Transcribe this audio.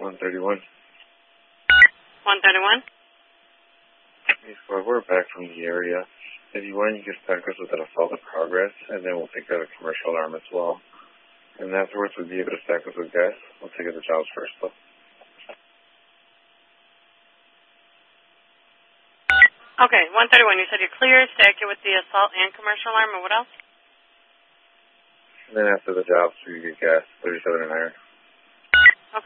131. 131? We're back from the area. If you want, you can stack us with an assault in progress, and then we'll take out a commercial alarm as well. And afterwards, we'll be able to stack us with gas. We'll take out the jobs first, though. Okay, 131. You said you're clear. Stack it with the assault and commercial alarm, and what else? And then after the jobs, we get gas, 37 and iron.